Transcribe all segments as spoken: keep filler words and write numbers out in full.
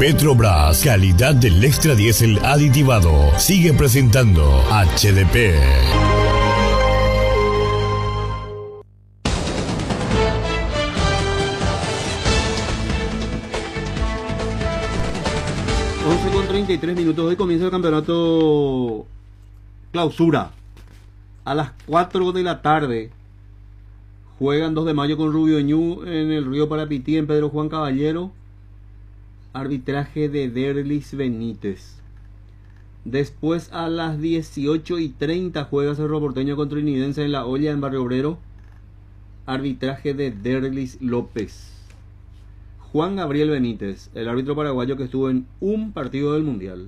Petrobras, calidad del extra diésel aditivado. Sigue presentando H D P. once con treinta y tres minutos. Hoy comienza el campeonato clausura. A las cuatro de la tarde juegan dos de mayo con Rubio Ñu en el Río Parapití, en Pedro Juan Caballero. Arbitraje de Derlis Benítez. Después a las dieciocho y treinta juega Cerro Porteño con Trinidense en La Olla, en Barrio Obrero. Arbitraje de Derlis López. Juan Gabriel Benítez, el árbitro paraguayo que estuvo en un partido del Mundial,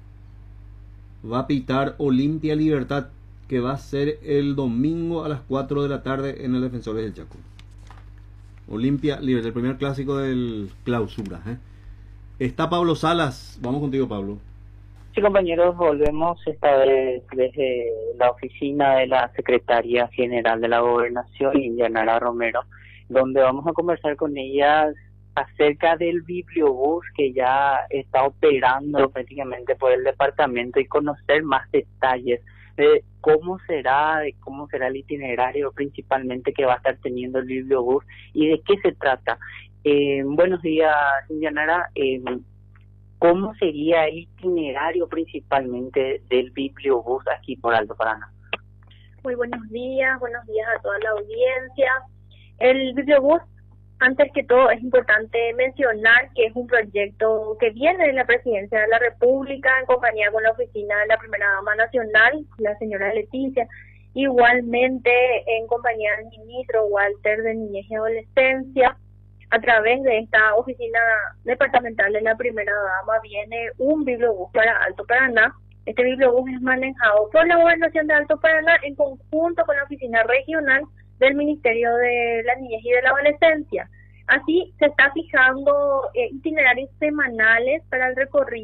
va a pitar Olimpia Libertad, que va a ser el domingo a las cuatro de la tarde en el Defensores del Chaco. Olimpia Libertad, el primer clásico del clausura, ¿eh? Está Pablo Salas. Vamos contigo, Pablo. Sí, compañeros, volvemos esta vez desde la oficina de la Secretaría General de la Gobernación, Indianara Romero, donde vamos a conversar con ella acerca del bibliobús que ya está operando prácticamente por el departamento y conocer más detalles de cómo será, de cómo será el itinerario principalmente que va a estar teniendo el bibliobús y de qué se trata. Eh, buenos días, Indianara. Eh, ¿Cómo sería el itinerario principalmente del bibliobús aquí por Alto Paraná? Muy buenos días, buenos días a toda la audiencia. El bibliobús, antes que todo, es importante mencionar que es un proyecto que viene de la Presidencia de la República en compañía con la oficina de la Primera Dama Nacional, la señora Leticia, igualmente en compañía del ministro Walter de Niñez y Adolescencia. A través de esta oficina departamental de la Primera Dama viene un bibliobús para Alto Paraná. Este bibliobús es manejado por la Gobernación de Alto Paraná en conjunto con la oficina regional del Ministerio de la Niñez y de la Adolescencia. Así se está fijando eh, itinerarios semanales para el recorrido